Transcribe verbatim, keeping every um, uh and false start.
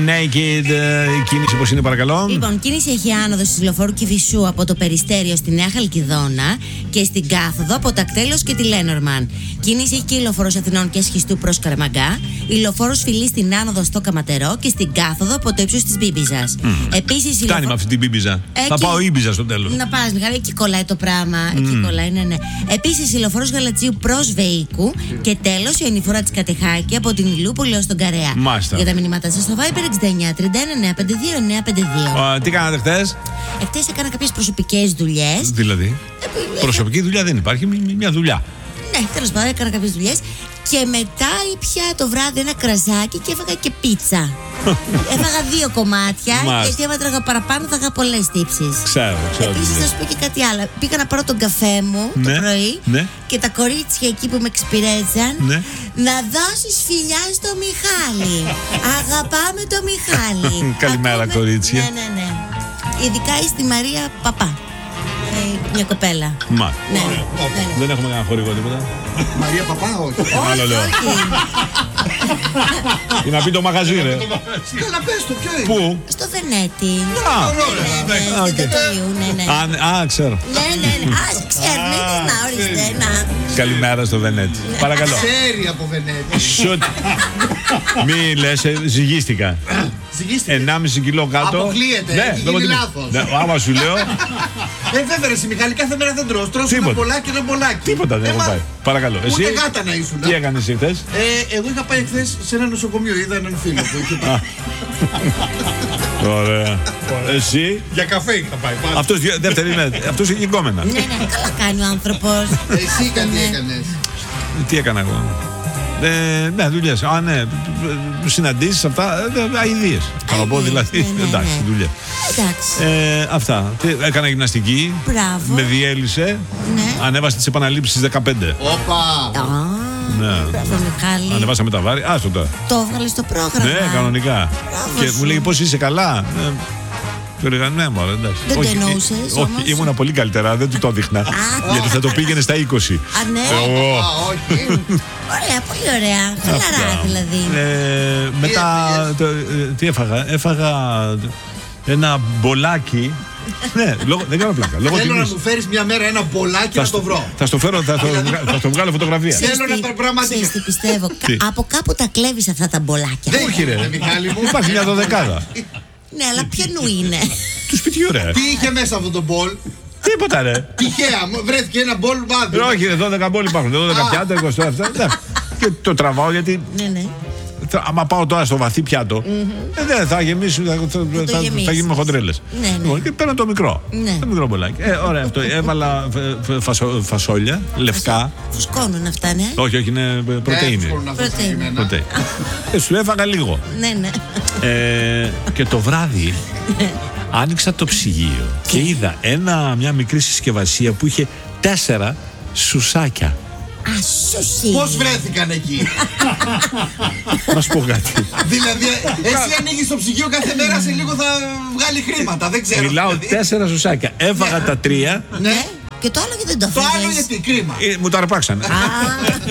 Naked, η κίνηση πώς είναι, παρακαλώ? Λοιπόν, κίνηση έχει άνοδο στη λεωφόρου Κηφισού από το Περιστέριο στη Νέα Χαλκιδόνα και στην κάθοδο από Τακτέλος και τη Λένορμαν. Κίνηση έχει και η λεωφόρος Αθηνών και Σχιστού προς Καραμαγκά. Η λεωφόρος Φιλή στην άνοδο στο Καματερό και στην κάθοδο από το ύψος της Μπίμπιζας. Mm. Επίσης, η Φτάνει λεωφο... με αυτή την Μπίμπιζα. Εκεί... Θα πάω Ήμπιζα στο τέλος. Να πας, Μιχάλη, εκεί κολλάει το πράγμα. Mm. Εκεί κολλάει, ναι, ναι. Επίσης, η λεωφόρος Γαλατσίου προς Βεϊκού και τέλος η ανηφορά της Κατεχάκη από την Ηλιούπολη ως τον Καρέα. Μάλιστα. Για τα μηνύματα σας στο Viber εξήντα εννιά τριάντα ένα εννιά πενήντα δύο εννιά πενήντα δύο. Τι κάνατε χτες? Εχθές έκανα κάποιες προσωπικές δουλειές. Δηλαδή, ε, προσωπική δουλειά δεν υπάρχει, μια δουλειά. Ναι, τέλος πάντων, έκανα κάποιες δουλειές. Και μετά ήπια το βράδυ ένα κρασάκι και έφαγα και πίτσα. Έφαγα δύο κομμάτια. Μάλιστα. Γιατί άμα τρώγα παραπάνω θα είχα πολλές τύψεις. Ξέρω, ξέρω. Επίσης θα σου πω και κάτι άλλο. Πήγα να πάρω τον καφέ μου Ναι, το πρωί ναι. και τα κορίτσια εκεί που με εξυπηρέτησαν Ναι. να δώσεις φιλιά στο Μιχάλη. Αγαπάμε το Μιχάλη. Καλημέρα, Ακούμε- κορίτσια. Ναι, ναι, ναι. Ειδικά στη Μαρία Παπά. Ε, μια κοπέλα. Μα. Ναι, ναι, ναι. Δεν έχουμε κανένα χορηγό τίποτα. Μαρία Παπά, όχι. Άλλο λέω. Όχι, Ή να πει το μαγαζί, ρε. Καλά, πες το, ποιο είναι? Πού? στο Βενέτι. Α, Ναι, ναι, οκ. στην Τετοϊού, ναι, ναι. α, α, ξέρω. Ναι, ναι, ναι. Α, ξέρουν, να ορίστε, να. Καλημέρα στο Βενέτι. Παρακαλώ. Ξέρει από Βενέτη. Σουτ. Μη λες, ε, ζυγίστηκα. Ζυγίστηκε. ενάμιση κιλό κάτω. Αποκλείεται, Ναι, έχει λόγω γίνει τιμή. λάθος. Ναι, άμα σου λέω, Ε, βέβαια, ρε, εσύ, Μιχάλη, κάθε μέρα δεν τρως. Τρως ένα Τίποτα. μπολάκι, ένα μπολάκι. τίποτα δεν Ε, έχω μα- πάει. Παρακαλώ. Εσύ, Ούτε γάτα να ήσουν. τι έκανες χθες? Ε, εγώ είχα πάει χθες σε ένα νοσοκομείο, είδα έναν φίλο που είχε πάει. Ωραία. Εσύ, Για καφέ είχα πάει. πάντα. αυτός δεύτερη είναι, αυτός είναι γκόμενα. Ναι, ναι, καλά κάνει ο άνθρωπος. Εσύ κάτι έκανες. Τι έκανα εγώ? Ε, ναι, δουλειές. Α, ναι. Συναντήσεις αυτά. Ε, αηδίες. Θα να πω Αηδίες, δηλαδή. ναι, ναι, Εντάξει, ναι. δουλειά. Εντάξει. Ε, αυτά. Τι, έκανα γυμναστική. Μπράβο. Με διέλυσε. Ναι. Ανέβασε τις επαναλήψεις στις δεκαπέντε. Όπα. Α, Ναι. μπράβο, Μιχάλη. Ανεβάσαμε τα βάρη. Άστο τώρα. Το έβγαλε στο πρόγραμμα. Ναι, κανονικά. Μπράβο Και σου. μου λέει πώς είσαι, καλά. Ε, Του έλεγα ναι, μωρέ, εντάξει. Δεν το Όχι, εννοούσες, ε, όμως. Όχι, ήμουνα πολύ καλύτερα, δεν του το έδειχνα. Γιατί θα το πήγαινε στα είκοσι. Α, ναι. Εγώ. Α, όχι. Ωραία, πολύ ωραία. Χαλαρά Αυτά. δηλαδή. Ε, μετά, έφαγες? το, ε, τι έφαγα, έφαγα ένα μπολάκι. Ναι, λόγω, δεν κάνω πλάκα. Λόγω Θέλω να τιμής. μου φέρεις μια μέρα ένα μπολάκι να Θα το στο- βρω. Θα στο φέρω, θα, το, θα στο βγάλω φωτογραφία. Θέλω να Ξέρεις τα τι- πραγματικά. ξέρεις τι πιστεύω. Τι? Από κάπου τα κλέβεις αυτά τα μπολάκια. Δεν Όχι, ρε. γίνεται, Μιχάλη μου. Υπάρχει μια δωδεκάδα. Ναι, αλλά ποιανού είναι. Του σπιτιού, ρε. Τι είχε μέσα αυτό το μπολ? Τίποτα, ρε. Τυχαία, μου βρέθηκε ένα μπολ μπάδι. Ε, Όχι, ρε, δώδεκα μπόλοι υπάρχουν. δώδεκα Α. πιάτα, είκοσι αυτά. εντάξει. Και το τραβάω γιατί Ναι, ναι. θα- άμα πάω τώρα στο βαθύ πιάτο, ε, δεν θα γεμίσουν, θα, θα, θα, γεμίσεις. θα γίνουμε χοντρέλες. Ναι, ναι. Λοιπόν, και παίρνω το μικρό. Ναι. Το μικρό μπολάκι. Ε, ωραία αυτό. Έβαλα φε- φε- φασο- φασόλια, λευκά. Φουσκώνουν αυτά, ναι. Όχι, όχι, είναι πρωτεΐνη. Πρωτεΐνη. Πρωτεΐνη. Ε, σου έφαγα λίγο. Ναι, ναι. Ε, και το βράδυ άνοιξα το ψυγείο και είδα ένα, μια μικρή συσκευασία που είχε τέσσερα σουσάκια. Α, σουσί. Πώς βρέθηκαν εκεί? Να σου πω κάτι. Δηλαδή, εσύ ανοίγεις το ψυγείο κάθε μέρα, σε λίγο θα βγάλει χρήματα. Δεν ξέρω. Μιλάω δηλαδή. τέσσερα σουσάκια. Έβαγα τα τρία. Ναι. Και το άλλο γιατί δεν το Το άλλο φύγες. γιατί κρίμα. Ε, μου το αρπάξανε. Α,